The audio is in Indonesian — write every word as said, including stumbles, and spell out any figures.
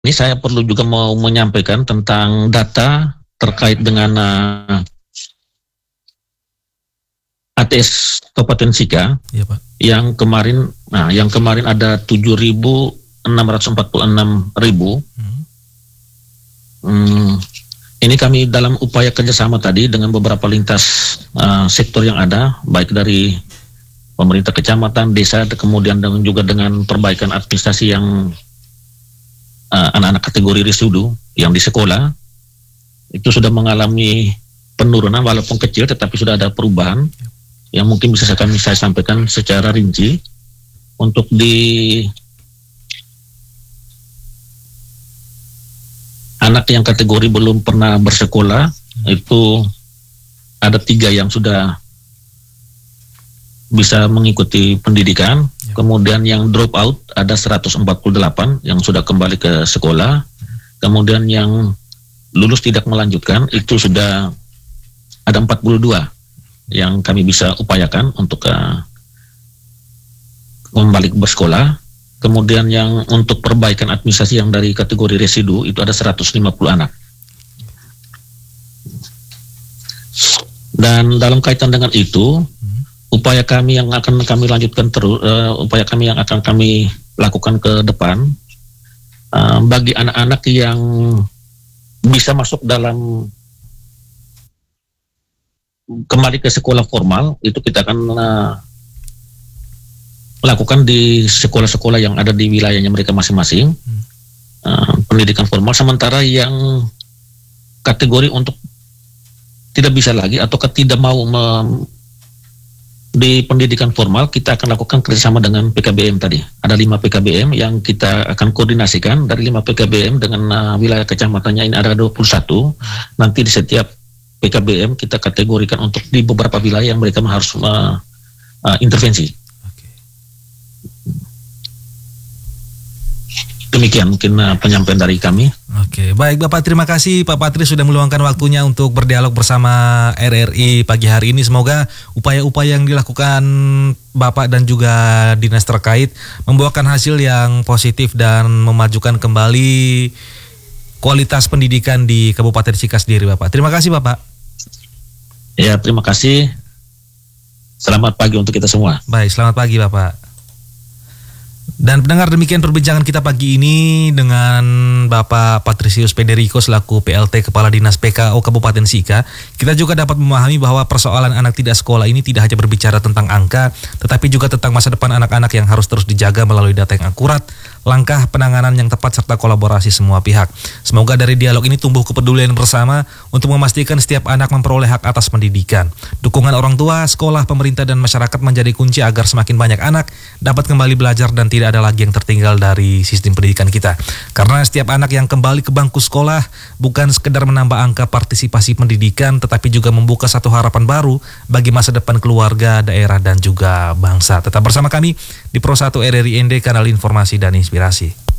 Ini saya perlu juga mau menyampaikan tentang data terkait dengan uh, A T S Kabupaten Sika, ya, Pak. yang kemarin, nah yang kemarin ada tujuh ribu enam ratus empat puluh enam ribu. Hmm. Hmm, ini kami dalam upaya kerjasama tadi dengan beberapa lintas uh, sektor yang ada, baik dari pemerintah kecamatan, desa, kemudian dan juga dengan perbaikan administrasi yang uh, anak-anak kategori residu yang di sekolah, itu sudah mengalami penurunan walaupun kecil, tetapi sudah ada perubahan yang mungkin bisa saya, kami saya sampaikan secara rinci. Untuk di anak yang kategori belum pernah bersekolah, itu ada tiga yang sudah bisa mengikuti pendidikan. Ya. Kemudian yang drop out ada seratus empat puluh delapan yang sudah kembali ke sekolah. Kemudian yang lulus tidak melanjutkan itu sudah ada empat puluh dua yang kami bisa upayakan untuk uh, kembali bersekolah. Kemudian yang untuk perbaikan administrasi yang dari kategori residu itu ada seratus lima puluh anak. Dan dalam kaitan dengan itu, upaya kami yang akan kami lanjutkan terus, uh, upaya kami yang akan kami lakukan ke depan, uh, bagi anak-anak yang bisa masuk dalam kembali ke sekolah formal, itu kita akan uh, lakukan di sekolah-sekolah yang ada di wilayahnya mereka masing-masing, hmm. uh, pendidikan formal. Sementara yang kategori untuk tidak bisa lagi atau tidak mau me, di pendidikan formal, kita akan lakukan kerjasama dengan P K B M tadi. Ada lima P K B M yang kita akan koordinasikan. Dari lima P K B M dengan uh, wilayah kecamatannya ini ada dua puluh satu. Nanti di setiap P K B M kita kategorikan untuk di beberapa wilayah yang mereka harus uh, uh, intervensi. Demikian mungkin uh, penyampaian dari kami. Oke, baik Bapak, terima kasih Pak Patris sudah meluangkan waktunya untuk berdialog bersama R R I pagi hari ini. Semoga upaya-upaya yang dilakukan Bapak dan juga dinas terkait membuahkan hasil yang positif dan memajukan kembali kualitas pendidikan di Kabupaten Sika sendiri, Bapak. Terima kasih, Bapak. Ya, terima kasih. Selamat pagi untuk kita semua. Baik, selamat pagi, Bapak. Dan pendengar, demikian perbincangan kita pagi ini dengan Bapak Patrisius Federico selaku P L T Kepala Dinas P K O Kabupaten Sika. Kita juga dapat memahami bahwa persoalan anak tidak sekolah ini tidak hanya berbicara tentang angka, tetapi juga tentang masa depan anak-anak yang harus terus dijaga melalui data yang akurat, langkah penanganan yang tepat, serta kolaborasi semua pihak. Semoga dari dialog ini tumbuh kepedulian bersama untuk memastikan setiap anak memperoleh hak atas pendidikan. Dukungan orang tua, sekolah, pemerintah, dan masyarakat menjadi kunci agar semakin banyak anak dapat kembali belajar dan tidak ada lagi yang tertinggal dari sistem pendidikan kita. Karena setiap anak yang kembali ke bangku sekolah bukan sekedar menambah angka partisipasi pendidikan, tetapi juga membuka satu harapan baru bagi masa depan keluarga, daerah, dan juga bangsa. Tetap bersama kami di Pro satu R R I N D, kanal informasi dan inspirasi.